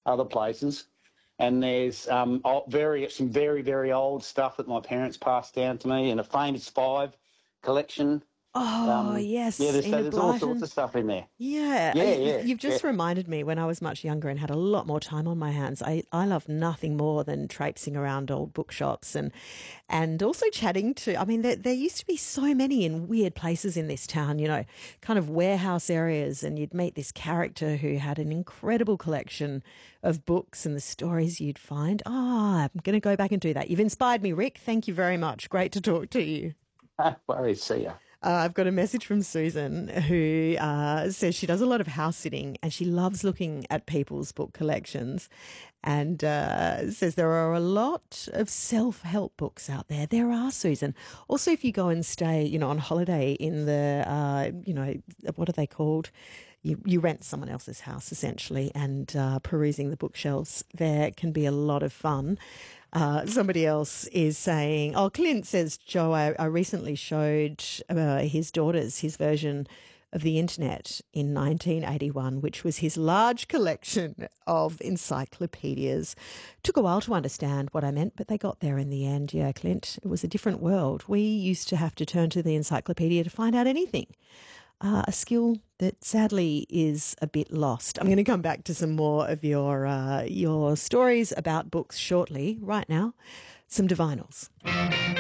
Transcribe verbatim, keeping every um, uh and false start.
other places. And there's um, o- very some very, very old stuff that my parents passed down to me, and a famous five collection. Oh, Um, yeah, yes, there's, so Enid there's all sorts Blyton. of stuff in there. Yeah, Yeah, I- yeah, you've yeah. just reminded me when I was much younger and had a lot more time on my hands. I, I love nothing more than traipsing around old bookshops and and also chatting to. I mean, there, there used to be so many in weird places in this town, you know, kind of warehouse areas, and you'd meet this character who had an incredible collection of books and the stories you'd find. Ah, I'm going to go back and do that. You've inspired me, Rick. Thank you very much. Great to talk to you. No worries. See ya. Uh, I've got a message from Susan who uh, says she does a lot of house sitting and she loves looking at people's book collections, and uh, says there are a lot of self-help books out there. There are, Susan. Also, if you go and stay, you know, on holiday in the, uh, you know, what are they called? You, you rent someone else's house essentially, and uh, perusing the bookshelves there can be a lot of fun. Uh, somebody else is saying, oh, Clint says, Joe, I, I recently showed uh, his daughters his version of the internet in nineteen eighty-one, which was his large collection of encyclopedias. Took a while to understand what I meant, but they got there in the end. Yeah, Clint, it was a different world. We used to have to turn to the encyclopedia to find out anything. Uh, a skill that sadly is a bit lost. I'm going to come back to some more of your uh, your stories about books shortly. Right now, some divinals.